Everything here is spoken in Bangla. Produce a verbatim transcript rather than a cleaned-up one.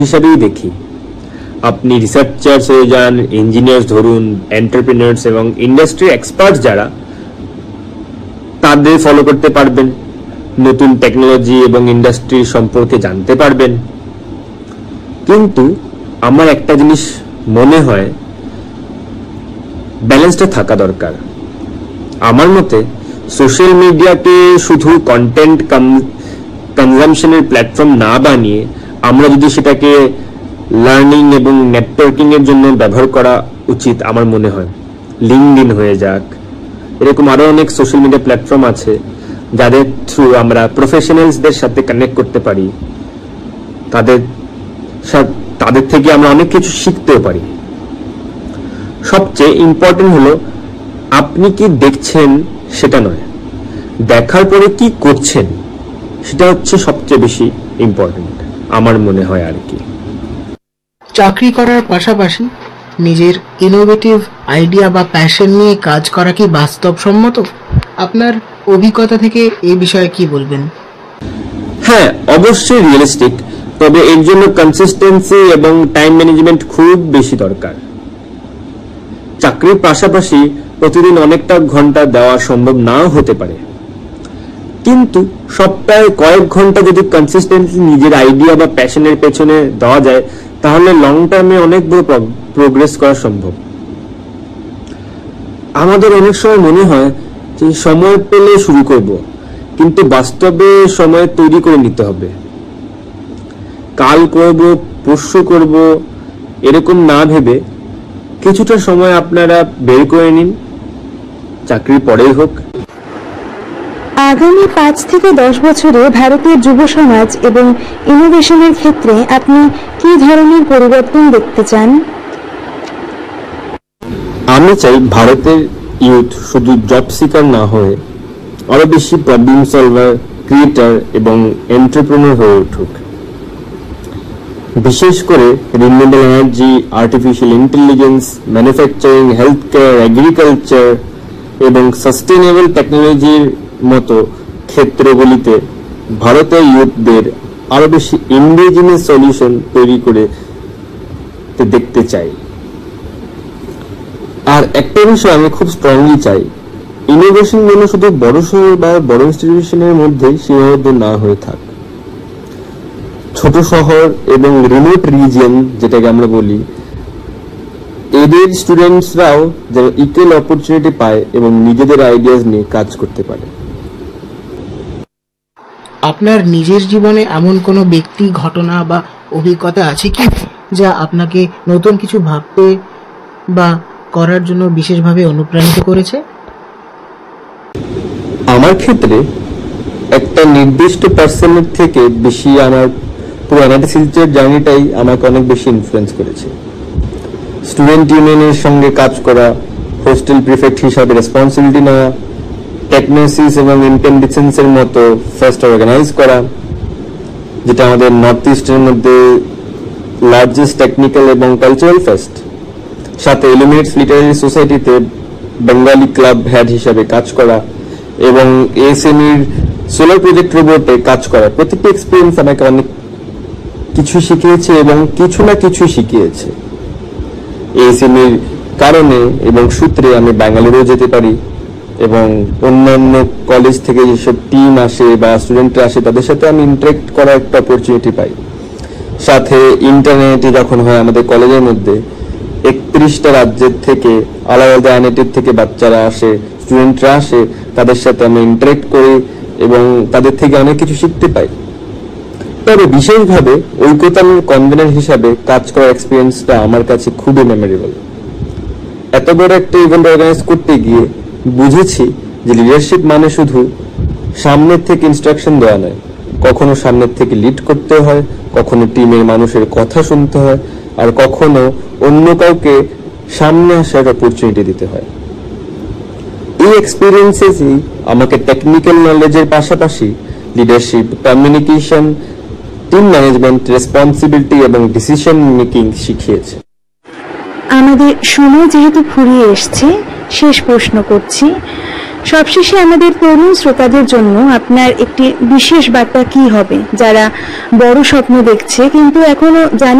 হিসাবেই দেখি। আপনি রিসার্চার্স হয়ে যান, ইঞ্জিনিয়ার্স ধরুন, এন্টারপ্রেনার্স এবং ইন্ডাস্ট্রি এক্সপার্ট যারা, তাদের ফলো করতে পারবেন, নতুন টেকনোলজি এবং ইন্ডাস্ট্রি সম্পর্কে জানতে পারবেন। কিন্তু আমার একটা জিনিস মনে হয়, ব্যালেন্সটা থাকা দরকার। আমার মতে সোশ্যাল মিডিয়াকে শুধু কন্টেন্ট কনজাম্পশনের প্ল্যাটফর্ম না বানিয়ে আমরা যদি সেটাকে লার্নিং এবং নেটওয়ার্কিং এর জন্য ব্যবহার করা উচিত আমার মনে হয়। লিঙ্কডইন হয়ে যাক, এরকম আরো অনেক সোশ্যাল মিডিয়া প্ল্যাটফর্ম আছে যাদের থ্রু আমরা প্রফেশনালসদের সাথে কানেক্ট করতে পারি, তাদের তাদের থেকে আমরা অনেক কিছু শিখতেও পারি। সবচেয়ে ইম্পর্টেন্ট হলো আপনি কি দেখছেন সেটা নয়, দেখার পরে কি করছেন সেটা হচ্ছে সবচেয়ে বেশি ইম্পর্টেন্ট আমার মনে হয় আর কি। চাকরি করার পাশাপাশি নিজের ইনোভেটিভ আইডিয়া বা প্যাশন নিয়ে কাজ করা কি বাস্তবসম্মত? আপনার অভিজ্ঞতা থেকে এই বিষয়ে কি বলবেন? হ্যাঁ, অবশ্যই রিয়েলিস্টিক, তবে এর জন্য কনসিস্টেন্সি এবং টাইম ম্যানেজমেন্ট খুব বেশি দরকার। চাকরির পাশাপাশি প্রতিদিন অনেকটা ঘন্টা দেওয়া সম্ভব নাও হতে পারে, কিন্তু সপ্তাহে কয়েক ঘন্টা যদি কনসিস্টেন্টলি নিজের আইডিয়া বা প্যাশনের পেছনে দেওয়া যায় তাহলে লং টার্মে অনেক বড় প্রোগ্রেস করা সম্ভব। আমাদের অনেক সময় মনে হয় যে সময় পেলে শুরু করব, কিন্তু বাস্তবে সময় তৈরি করে নিতে হবে। কাল করব, পরশু করব এরকম না ভেবে কিছুটা সময় আপনারা বের করে নিন, চাকরির পরেই হোক। আগামী পাঁচ থেকে দশ বছরে ভারতের যুব সমাজ এবং ইনোভেশনের ক্ষেত্রে আপনি কি ধরনের পরিবর্তন দেখতে চান? আমি চাই ভারতের ইউথ শুধু জব সিকার না হয়ে আরো বেশি প্রবলেম সলভার, ক্রিয়েটার এবং এন্টারপ্রেনার হয়ে উঠুক। বিশেষ করে renewable energy, artificial intelligence, manufacturing, health care, agriculture এবং সাস্টেনেবল টেকনোলজির মতো ক্ষেত্রগুলিতে ভারতের ইউথদের আরো বেশি ইন্ডিজিনাস সলিউশন তৈরি করে দেখতে চাই। আর একটা বিষয় আমি খুব স্ট্রংলি চাই, ইনোভেশন যেন শুধু বড় শহর বা বড় ইনস্টিটিউশনের মধ্যে সীমাবদ্ধ না হয়ে থাক। ছোট শহর এবং রিমোট রিজিয়ন যেটাকে আমরা বলি, এদের স্টুডেন্টসরাও যেন ইকুয়াল অপরচুনিটি পায় এবং নিজেদের আইডিয়াস নিয়ে কাজ করতে পারে। আপনার নিজের জীবনে এমন কোনো ব্যক্তি, ঘটনা বা অভিজ্ঞতা আছে কি যা আপনাকে নতুন কিছু ভাবতে বা করার জন্য বিশেষভাবে অনুপ্রাণিত করেছে? আমার ক্ষেত্রে একটা নির্দিষ্ট পার্সনের থেকে বেশি আমার পুরো অ্যানালিসিসের জার্নিটাই আমাকে অনেক বেশি ইনফ্লুয়েন্স করেছে। স্টুডেন্ট ইউনিয়নের সঙ্গে কাজ করা, হোস্টেল প্রিফেক্ট হিসাবে রেসপন্সিবিলিটি নেওয়া, টেকনোসিস এবং ইনকেন্ডিসেন্সের মতো ফেস্ট অর্গানাইজ করা, যেটা আমাদের নর্থ ইস্টের মধ্যে লার্জেস্ট টেকনিক্যাল এবং কালচারাল ফেস্ট, সাথে ইলুমিনেটস লিটারারি সোসাইটিতে বেঙ্গলি ক্লাব হেড হিসাবে কাজ করা এবং এএসএমইর সোলার প্রজেক্ট রোবটে কাজ করা। প্রত্যেকটি এক্সপিরিয়েন্স আমাকে অনেক কিছু শিখিয়েছে এবং কিছু না কিছু শিখিয়েছে। এএসএমইর কারণে এবং সূত্রে আমি ব্যাঙ্গালুরু যেতে পারি এবং অন্যান্য কলেজ থেকে যেসব টিম আসে বা স্টুডেন্টরা আসে তাদের সাথে আমি ইন্টারেক্ট করার একটা অপরচুনিটি পাই। সাথে ইন্টারনেটে যখন হয় আমাদের কলেজের মধ্যে একত্রিশটা রাজ্যের থেকে আলাদা আলাদা আইনেটের থেকে বাচ্চারা আসে, স্টুডেন্টরা আসে, তাদের সাথে আমি ইন্টারেক্ট করি এবং তাদের থেকে অনেক কিছু শিখতে পাই। তবে বিশেষভাবে ঐক্যতান কনভেনর হিসাবে কাজ করার এক্সপিরিয়েন্সটা আমার কাছে খুবই মেমোরেবল। এত বড় একটা ইভেন্ট অর্গানাইজ করতে গিয়ে বুঝেছি যে লিডারশিপ মানে শুধু সামনের থেকে ইনস্ট্রাকশন দেওয়া নয়, কখনো সামনের থেকে লিড করতে হয়, কখনো টিমের মানুষের কথা শুনতে হয়, আর কখনো অন্য কাউকে সামনে আসার অপরচুনিটি দিতে হয়। এই এক্সপিরিয়েন্সেসই আমাকে টেকনিক্যাল নলেজের পাশাপাশি leadership, communication, team management, responsibility এবং ডিসিশন মেকিং শিখিয়েছে। আমাদের সময় যেহেতু ফুরিয়ে এসছে, শেষ প্রশ্ন করছি, সবশেষে আমাদের তরুণ শ্রোতাদের জন্য আপনার একটি বিশেষ বার্তা কি হবে, যারা বড় স্বপ্ন দেখছে কিন্তু এখনো জানে